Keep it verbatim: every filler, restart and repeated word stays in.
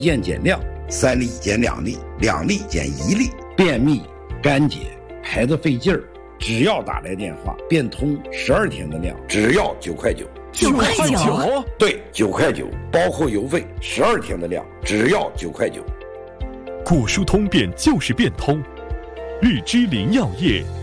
验减量， 三粒减两粒，两粒减一粒， 便秘、干结、排得费劲儿，只要打来电话，变通十二天的量，只要九块九。 九块九？ 对，九块九，包括邮费，十二天的量，只要九块九。 果疏通便就是变通，日之林药业。